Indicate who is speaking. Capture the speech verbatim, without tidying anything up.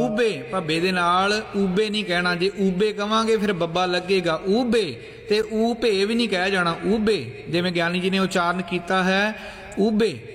Speaker 1: ਊਬੇ ਭੱਬੇ ਦੇ ਨਾਲ ਊਬੇ नहीं कहना। जे ਊਬੇ कहांगे फिर बब्बा लगेगा ਊਬੇ, ते ਊ ਭੇ भी नहीं कहा जाना ਊਬੇ। जिवें ज्ञानी जी ने उच्चारण किया है ਊਬੇ।